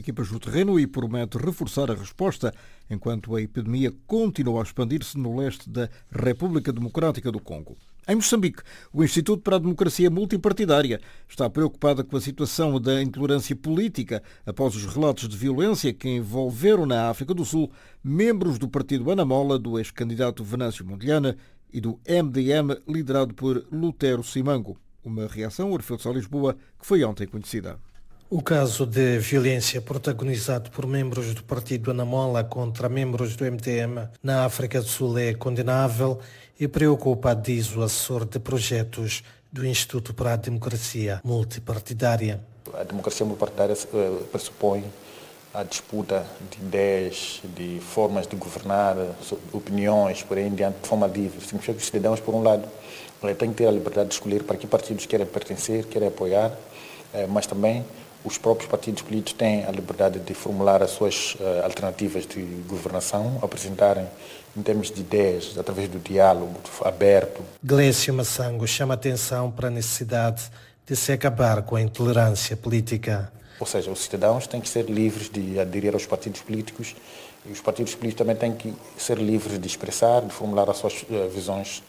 equipas no terreno e promete reforçar a resposta enquanto a epidemia continua a expandir-se no leste da República Democrática do Congo. Em Moçambique, o Instituto para a Democracia Multipartidária está preocupado com a situação da intolerância política após os relatos de violência que envolveram na África do Sul membros do partido Anamola, do ex-candidato Venâncio Mondlane e do MDM, liderado por Lutero Simango. Uma reação, Orfeu de Sá Lisboa, que foi ontem conhecida. O caso de violência protagonizado por membros do partido Anamola contra membros do MDM na África do Sul é condenável e preocupa, diz o assessor de projetos do Instituto para a Democracia Multipartidária. A democracia multipartidária pressupõe a disputa de ideias, de formas de governar, opiniões, por aí em diante, de forma livre. Significa que os cidadãos, por um lado, têm que ter a liberdade de escolher para que partidos querem pertencer, querem apoiar, mas também os próprios partidos políticos têm a liberdade de formular as suas alternativas de governação, apresentarem em termos de ideias, através do diálogo aberto. Glécio Massango chama atenção para a necessidade de se acabar com a intolerância política. Ou seja, os cidadãos têm que ser livres de aderir aos partidos políticos e os partidos políticos também têm que ser livres de expressar, de formular as suas visões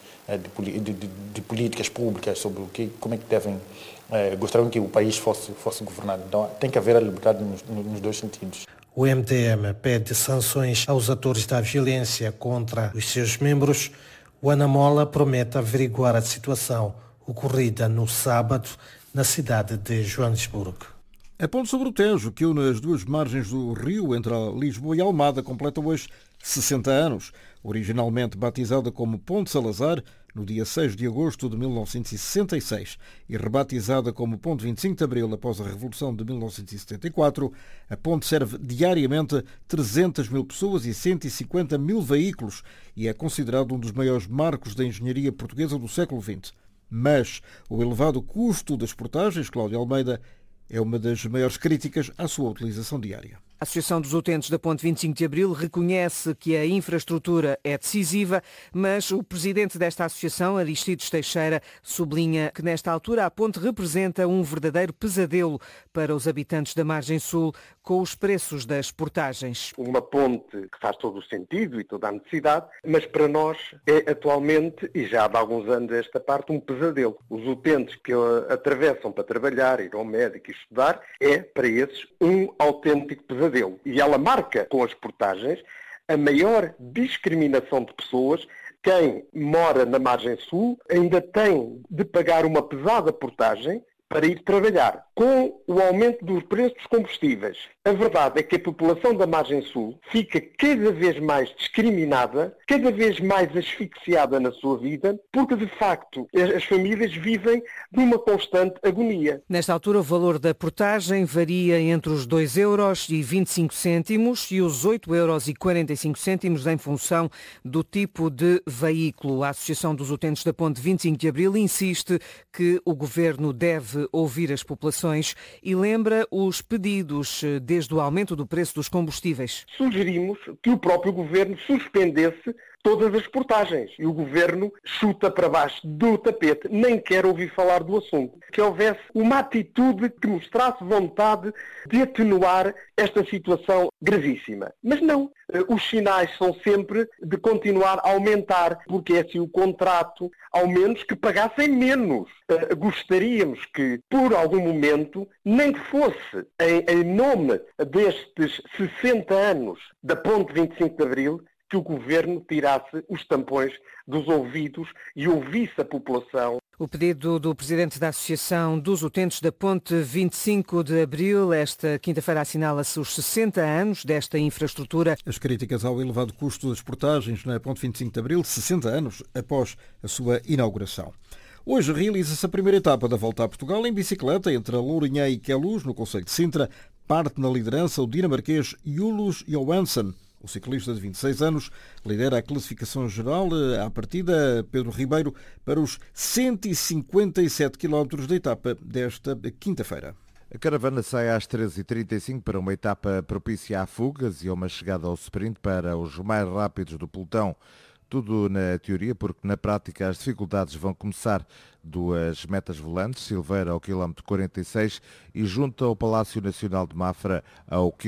de políticas públicas sobre como é que devem gostariam que o país fosse governado. Então tem que haver a liberdade nos dois sentidos. O MDM pede sanções aos atores da violência contra os seus membros. O Anamola promete averiguar a situação ocorrida no sábado na cidade de Joanesburgo. A ponte sobre o Tejo, que une as duas margens do rio entre Lisboa e Almada, completa hoje 60 anos. Originalmente batizada como Ponte Salazar, no dia 6 de agosto de 1966, e rebatizada como Ponte 25 de Abril após a Revolução de 1974, a ponte serve diariamente 300 mil pessoas e 150 mil veículos e é considerado um dos maiores marcos da engenharia portuguesa do século XX. Mas o elevado custo das portagens, Cláudio Almeida, é uma das maiores críticas à sua utilização diária. A Associação dos Utentes da Ponte 25 de Abril reconhece que a infraestrutura é decisiva, mas o presidente desta associação, Aristides Teixeira, sublinha que nesta altura a ponte representa um verdadeiro pesadelo para os habitantes da margem sul com os preços das portagens. Uma ponte que faz todo o sentido e toda a necessidade, mas para nós é atualmente, e já há de alguns anos esta parte, um pesadelo. Os utentes que atravessam para trabalhar, ir ao médico e estudar, é para esses um autêntico pesadelo. E ela marca com as portagens a maior discriminação de pessoas. Quem mora na margem sul ainda tem de pagar uma pesada portagem para ir trabalhar. Com o aumento dos preços dos combustíveis, a verdade é que a população da margem sul fica cada vez mais discriminada, cada vez mais asfixiada na sua vida, porque de facto as famílias vivem numa constante agonia. Nesta altura o valor da portagem varia entre os 2,25€ e os 8,45€ em função do tipo de veículo. A Associação dos Utentes da Ponte 25 de Abril insiste que o Governo deve ouvir as populações e lembra os pedidos desde o aumento do preço dos combustíveis. Sugerimos que o próprio Governo suspendesse todas as portagens e o Governo chuta para baixo do tapete, nem quer ouvir falar do assunto. Que houvesse uma atitude que mostrasse vontade de atenuar esta situação gravíssima. Mas não, os sinais são sempre de continuar a aumentar, porque é assim o contrato, ao menos que pagassem menos. Gostaríamos que, por algum momento, nem que fosse em nome destes 60 anos da Ponte 25 de Abril, que o Governo tirasse os tampões dos ouvidos e ouvisse a população. O pedido do presidente da Associação dos Utentes da Ponte 25 de Abril, esta quinta-feira assinala-se os 60 anos desta infraestrutura. As críticas ao elevado custo das portagens na Ponte 25 de Abril, 60 anos após a sua inauguração. Hoje realiza-se a primeira etapa da Volta a Portugal em bicicleta entre a Lourinhã e Queluz, no concelho de Sintra. Parte na liderança o dinamarquês Julius Johansson. O ciclista de 26 anos lidera a classificação geral à partida, Pedro Ribeiro, para os 157 km da etapa desta quinta-feira. A caravana sai às 13h35 para uma etapa propícia a fugas e a uma chegada ao sprint para os mais rápidos do pelotão. Tudo na teoria, porque na prática as dificuldades vão começar duas metas volantes, Silveira ao quilómetro 46 e junto ao Palácio Nacional de Mafra ao quilómetro